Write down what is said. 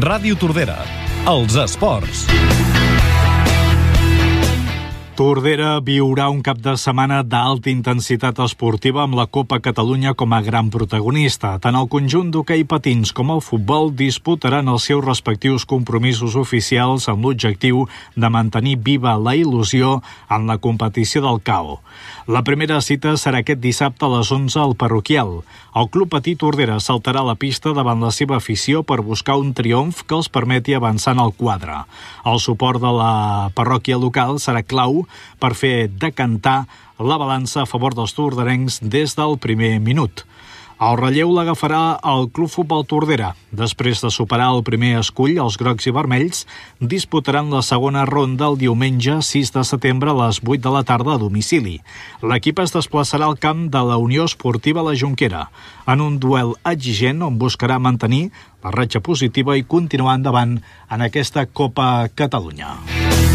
Ràdio Tordera, els esports. Tordera viurà un cap de setmana d'alta intensitat esportiva amb la Copa Catalunya com a gran protagonista. Tant el conjunt d'hoquei patins com el futbol disputaran els seus respectius compromisos oficials amb l'objectiu de mantenir viva la il·lusió en la competició del CAO. La primera cita serà aquest dissabte a les 11 al Parroquial. El Club Patí Tordera saltarà a la pista davant la seva afició per buscar un triomf que els permeti avançar en el quadre. El suport de la parròquia local serà clau per fer decantar la balança a favor dels torderencs des del primer minut. El relleu l'agafarà el Club Futbol Tordera. Després de superar el primer escull, els grocs i vermells disputaran la segona ronda el diumenge 6 de setembre a les 8 de la tarda a domicili. L'equip es desplaçarà al camp de la Unió Esportiva La Jonquera, en un duel exigent on buscarà mantenir la ratxa positiva i continuar endavant en aquesta Copa Catalunya.